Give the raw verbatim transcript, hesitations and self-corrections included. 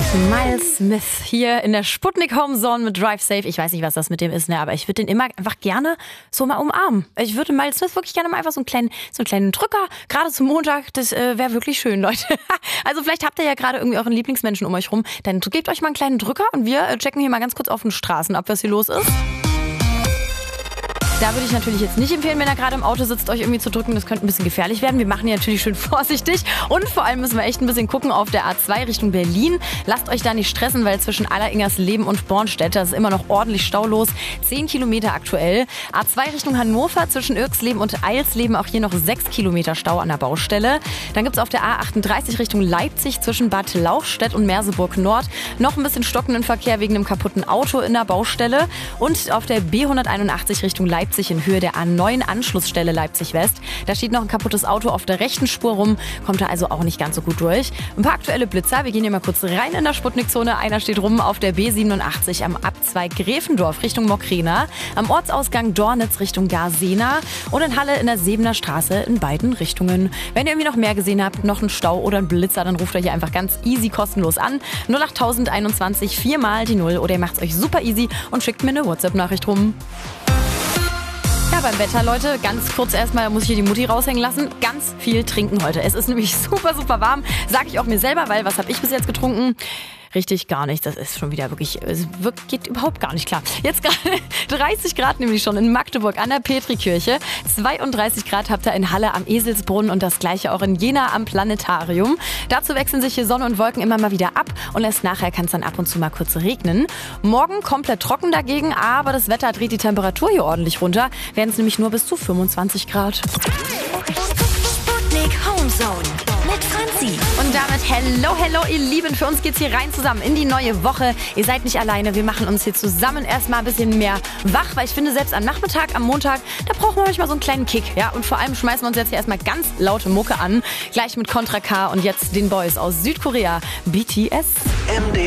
Miles Smith hier in der Sputnik Home Zone mit Drive Safe. Ich weiß nicht, was das mit dem ist, ne, aber ich würde den immer einfach gerne so mal umarmen. Ich würde Miles Smith wirklich gerne mal einfach so einen kleinen, so einen kleinen Drücker, gerade zum Montag, das äh, wäre wirklich schön, Leute. Also vielleicht habt ihr ja gerade irgendwie euren Lieblingsmenschen um euch rum, dann gebt euch mal einen kleinen Drücker und wir äh, checken hier mal ganz kurz auf den Straßen ab, was hier los ist. Da würde ich natürlich jetzt nicht empfehlen, wenn ihr gerade im Auto sitzt, euch irgendwie zu drücken. Das könnte ein bisschen gefährlich werden. Wir machen hier natürlich schön vorsichtig. Und vor allem müssen wir echt ein bisschen gucken auf der A zwei Richtung Berlin. Lasst euch da nicht stressen, weil zwischen Alleringersleben und Bornstedt, da ist immer noch ordentlich Stau los. Zehn Kilometer aktuell. A zwei Richtung Hannover, zwischen Irksleben und Eilsleben auch hier noch sechs Kilometer Stau an der Baustelle. Dann gibt es auf der A achtunddreißig Richtung Leipzig zwischen Bad Lauchstädt und Merseburg Nord noch ein bisschen stockenden Verkehr wegen einem kaputten Auto in der Baustelle. Und auf der B hunderteinundachtzig Richtung Leipzig in Höhe der A neun Anschlussstelle Leipzig West. Da steht noch ein kaputtes Auto auf der rechten Spur rum, kommt da also auch nicht ganz so gut durch. Ein paar aktuelle Blitzer, wir gehen hier mal kurz rein in der Sputnik-Zone. Einer steht rum auf der B siebenundachtzig am Abzweig Gräfendorf Richtung Mokrena, am Ortsausgang Dornitz Richtung Garsena und in Halle in der Sebener Straße in beiden Richtungen. Wenn ihr irgendwie noch mehr gesehen habt, noch einen Stau oder einen Blitzer, dann ruft euch hier einfach ganz easy kostenlos an. null acht einundzwanzig, viermal die null oder ihr macht's euch super easy und schickt mir eine WhatsApp-Nachricht rum. Ja, beim Wetter, Leute, ganz kurz erstmal muss ich hier die Mutti raushängen lassen. Ganz viel trinken heute. Es ist nämlich super, super warm. Sag ich auch mir selber, weil was habe ich bis jetzt getrunken? Richtig gar nichts. Das ist schon wieder wirklich, es geht überhaupt gar nicht klar. Jetzt gerade dreißig Grad nämlich schon in Magdeburg an der Petrikirche. zweiunddreißig Grad habt ihr in Halle am Eselsbrunnen und das gleiche auch in Jena am Planetarium. Dazu wechseln sich hier Sonne und Wolken immer mal wieder ab und erst nachher kann es dann ab und zu mal kurz regnen. Morgen komplett trocken dagegen, aber das Wetter dreht die Temperatur hier ordentlich runter. Werden es nämlich nur bis zu fünfundzwanzig Grad. Sputnik Home Zone mit Franzi. Und damit hello, hello, ihr Lieben. Für uns geht's hier rein zusammen in die neue Woche. Ihr seid nicht alleine. Wir machen uns hier zusammen erstmal ein bisschen mehr wach, weil ich finde, selbst am Nachmittag, am Montag, da brauchen wir manchmal so einen kleinen Kick. Ja, und vor allem schmeißen wir uns jetzt hier erstmal ganz laute Mucke an. Gleich mit Contra K und jetzt den Boys aus Südkorea, B T S. M D